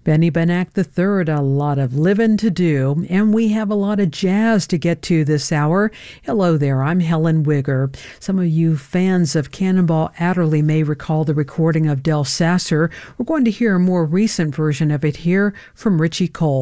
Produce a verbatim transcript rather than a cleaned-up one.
Benny Benack the third, a lot of living to do, and we have a lot of jazz to get to this hour. Hello there, I'm Helen Wigger. Some of you fans of Cannonball Adderley may recall the recording of Del Sasser. We're going to hear a more recent version of it here from Richie Cole.